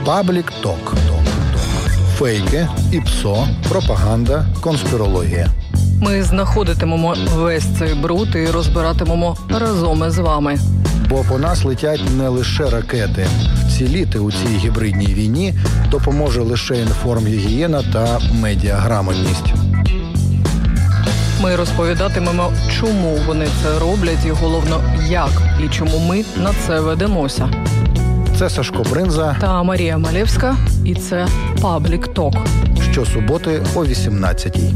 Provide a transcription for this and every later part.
Паблік Ток. Фейки, ІПСО, пропаганда, конспірологія. Ми знаходитимемо весь цей бруд і розбиратимемо разом із вами. Бо по нас летять не лише ракети. Вціліти у цій гібридній війні допоможе лише інформгігієна та медіаграмотність. Ми розповідатимемо, чому вони це роблять і, головно, як і чому ми на це ведемося. Це Сашко Бринза та Марія Малєвська, і це Паблік Ток. Щосуботи о 18-й.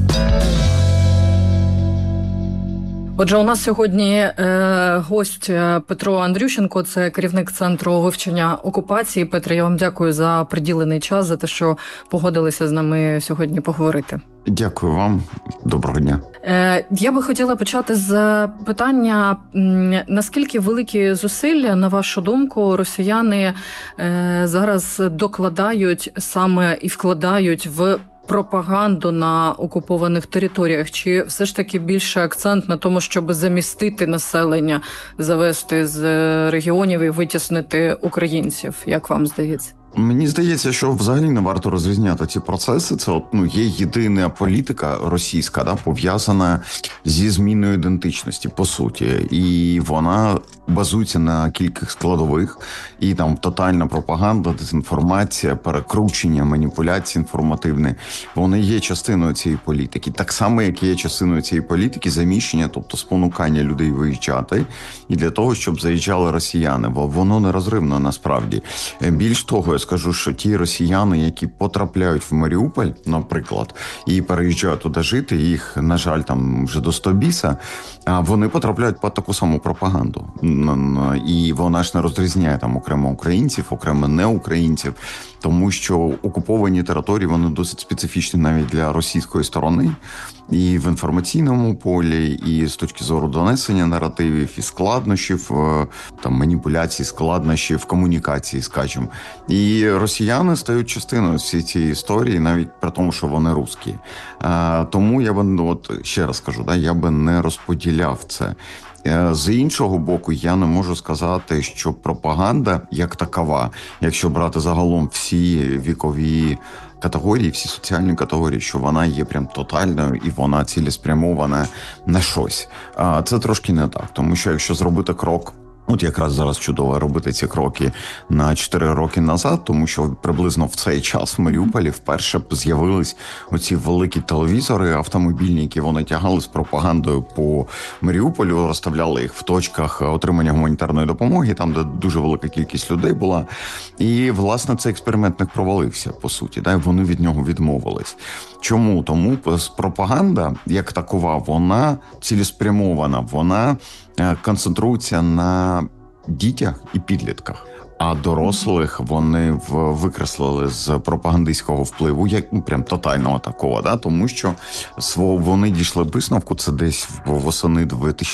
Отже, у нас сьогодні гость Петро Андрющенко, це керівник Центру вивчення окупації. Петро, я вам дякую за приділений час, за те, що погодилися з нами сьогодні поговорити. Дякую вам. Доброго дня. Я би хотіла почати з питання, наскільки великі зусилля, на вашу думку, росіяни зараз докладають саме і вкладають в пропаганду на окупованих територіях? Чи все ж таки більше акцент на тому, щоб замістити населення, завести з регіонів і витіснити українців, як вам здається? Мені здається, що взагалі не варто розрізняти ці процеси. Це є єдина політика російська, пов'язана зі зміною ідентичності, по суті. І вона базується на кількох складових. І там тотальна пропаганда, дезінформація, перекручення, маніпуляції інформативні. Вони є частиною цієї політики. Так само, як є частиною цієї політики заміщення, тобто спонукання людей виїжджати. І для того, щоб заїжджали росіяни. Бо воно нерозривно насправді. Більш того, я скажу, що ті росіяни, які потрапляють в Маріуполь, наприклад, і переїжджають туди жити, їх, на жаль, там вже до 100 біса, вони потрапляють під таку саму пропаганду. І вона ж не розрізняє там окремо українців, окремо неукраїнців, тому що окуповані території, вони досить специфічні навіть для російської сторони. І в інформаційному полі, і з точки зору донесення наративів, і складнощів, там, маніпуляцій, складнощів, комунікації, скажімо. І росіяни стають частиною всієї цієї історії, навіть при тому, що вони русські. Тому я би, ще раз кажу, я би не розподіляв це. З іншого боку, я не можу сказати, що пропаганда як такова, якщо брати загалом всі вікові категорії, всі соціальні категорії, що вона є прям тотальною і вона цілеспрямована на щось. Це трошки не так, тому що якщо зробити крок, якраз зараз чудово робити ці кроки на 4 роки назад, тому що приблизно в цей час в Маріуполі вперше з'явились оці великі телевізори автомобільні, які вони тягали з пропагандою по Маріуполю, розставляли їх в точках отримання гуманітарної допомоги, там, де дуже велика кількість людей була. І, власне, цей експеримент не провалився, по суті, вони від нього відмовились. Чому? Тому пропаганда, як такова, вона цілеспрямована, вона концентрується на дітях і підлітках. А дорослих вони викреслили з пропагандистського впливу, як прям тотального такого, тому що вони дійшли висновку, це десь восени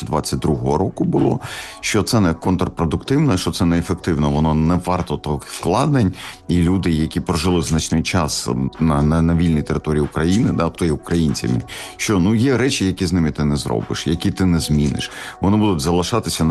2022 року було, що це не контрпродуктивно, що це неефективно, воно не варто того вкладень, і люди, які прожили значний час на вільній території України, то є українцями, що є речі, які з ними ти не зробиш, які ти не зміниш. Вони будуть залишатися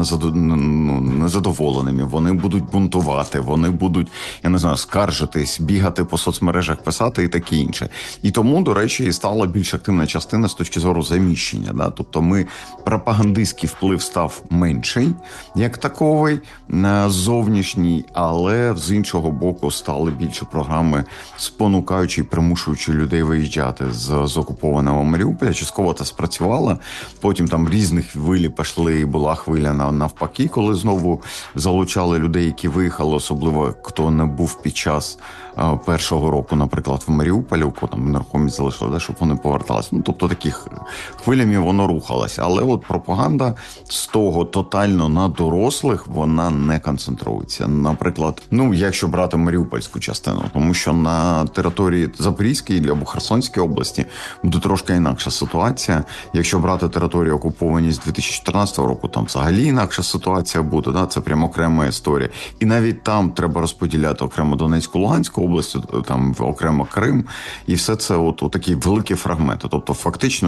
незадоволеними, вони будуть бунтувати, вони будуть, я не знаю, скаржитись, бігати по соцмережах, писати і таке інше. І тому, до речі, стала більш активна частина з точки зору заміщення. Тобто пропагандистський вплив став менший, як таковий, зовнішній, але з іншого боку стали більше програми, спонукаючи і примушуючи людей виїжджати з окупованого Маріуполя. Частково це спрацювало, потім там різних хвилі пішли, і була хвиля навпаки, коли знову залучали людей, які виїхали, особливо хто не був під час першого року, наприклад, в Маріуполі, у кого там нерухомість залишили, щоб вони поверталися. Тобто таких хвилями воно рухалося. Але пропаганда з того тотально на дорослих, вона не концентрується. Наприклад, якщо брати Маріупольську частину, тому що на території Запорізької або Херсонської області буде трошки інакша ситуація. Якщо брати територію окуповані з 2014 року, там взагалі інакша ситуація буде, це прямо окрема історія. І навіть там треба розподіляти окремо Донецьку, Луганську область, там окремо Крим, і все це такі великі фрагменти. Тобто фактично